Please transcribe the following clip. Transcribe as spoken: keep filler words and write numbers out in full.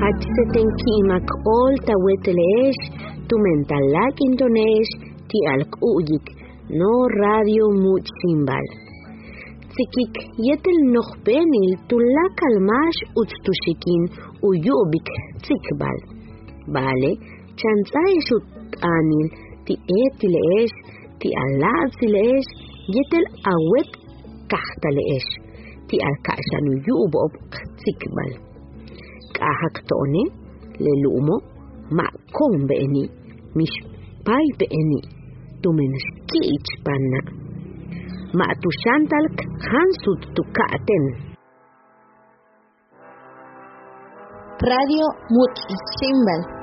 Hatsetenkimak ol tawetelesh, tu mentalak intonesh, ti alkuyik, no radio much simbal. Tsikik yetel nochbenil tulak almash uttushikin uyubik tsikbal. Vale, chanzaesh anil ti etilesh, ti alazlesh, yetel awet kahtalesh, ti alkashan uyubob tsikbal. Kahaktone, lelumo, ma kon beeni, mish pai beeni, tumenes kich panna. Ma tu shantalk hansut tu katen. Radio Mut Simbal.